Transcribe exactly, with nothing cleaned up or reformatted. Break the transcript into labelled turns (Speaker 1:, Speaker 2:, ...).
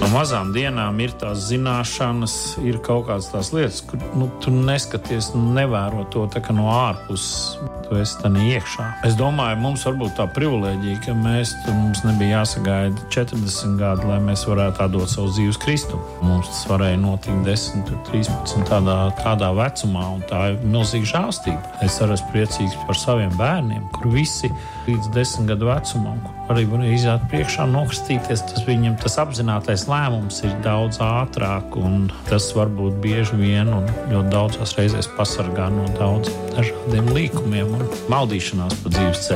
Speaker 1: No mazām dienām ir tās zināšanas, ir kaut kādas tās lietas, kur nu, tu neskaties, nevēro to tā kā no ārpuses. Tu esi tā iekšā. Es domāju, mums varbūt tā privilēģija, ka mēs, mums nebija jāsagaida četrdesmit gadi, lai mēs varētu atdot savu dzīves Kristu. Mums tas varēja notikt desmit, trīspadsmit tādā, tādā vecumā, un tā ir milzīga žēlstība. Es arī esmu priecīgs par saviem bērniem, kur visi līdz desmit gadu vecumam, kur arī varēja iziet priekšā, nokristīties. Tas viņam tas apzinātais lēmums ir daudz ātrāk, un tas varbūt bieži vien un ļoti daudzās reizēs pasargā no daudz dažādiem līkumiem un maldīšanās pa dzīves ceļu.